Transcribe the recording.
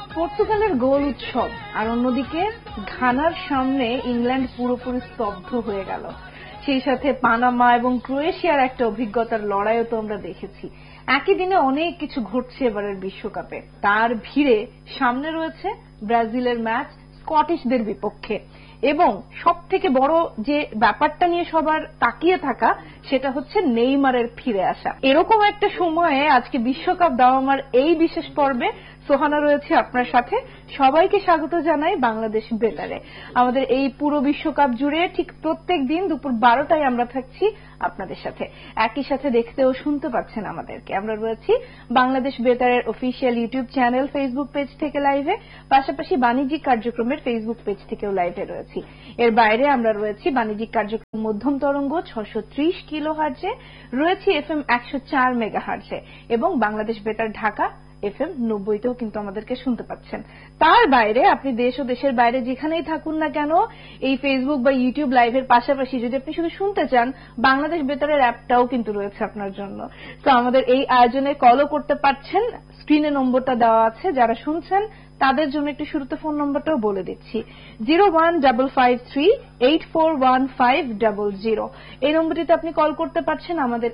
পর্তুগালের গোল উৎসব আর অন্যদিকে ঘানার সামনে ইংল্যান্ড পুরোপুরি স্তব্ধ হয়ে গেল। সেই সাথে পানামা এবং ক্রোয়েশিয়ার একটা অভিজ্ঞতার লড়াইও তো আমরা দেখেছি। একই দিনে অনেক কিছু ঘটছে এবারের বিশ্বকাপে। তার ভিড়ে সামনে রয়েছে ব্রাজিলের ম্যাচ স্কটিশদের বিপক্ষে, এবং সবথেকে বড় যে ব্যাপারটা নিয়ে সবার তাকিয়ে থাকা সেটা হচ্ছে নেইমারের ফিরে আসা। এরকম একটা সময়ে আজকে বিশ্বকাপ দাওয়ামার এই বিশেষ পর্বে সোহানা রয়েছে আপনার সাথে। সবাইকে স্বাগত জানাই বাংলাদেশ বেতারে। আমাদের এই পুরো বিশ্বকাপ জুড়ে ঠিক প্রত্যেক দিন দুপুর 12টায় আমরা থাকছি আপনাদের সাথে। একই সাথে দেখতে ও শুনতে পাচ্ছেন আমাদেরকে। আমরা রয়েছি Bangladesh বেতারের official YouTube channel Facebook page থেকে লাইভে, পাশাপাশি বাণিজ্যিক কার্যক্রমের ফেসবুক পেজ থেকেও লাইভে রয়েছি। এর বাইরে আমরা রয়েছি বাণিজ্যিক কার্যক্রম মধ্যম তরঙ্গ 630 কিলোহার্টজে, রয়েছি এফএম 104 মেগাহার্টজে, এবং বাংলাদেশ বেতার ঢাকা এফএম 90তেও কিন্তু আমাদেরকে শুনতে পাচ্ছেন। তার বাইরে আপনি দেশ ও দেশের বাইরে যেখানেই থাকুন না কেন, এই ফেসবুক বা ইউটিউব লাইভের পাশাপাশি যদি আপনি শুধু শুনতে চান, বাংলাদেশ বেতারের অ্যাপটাও কিন্তু রয়েছে আপনার জন্য। তো আমাদের এই আয়োজনে কলও করতে পারছেন, স্ক্রিনে নম্বরটা দেওয়া আছে। যারা শুনছেন তাদের জন্য একটু শুরুতে ফোন নম্বরটাও বলে দিচ্ছি, 01553841500। এই নম্বরটিতে আপনি কল করতে পারছেন। আমাদের